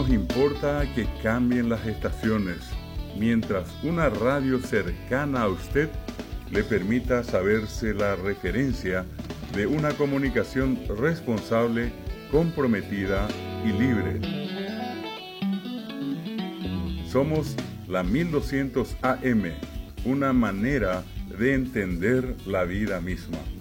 nos importa que cambien las estaciones, mientras una radio cercana a usted le permita saberse la referencia de una comunicación responsable, comprometida y libre. Somos la 1200 AM, una manera de entender la vida misma.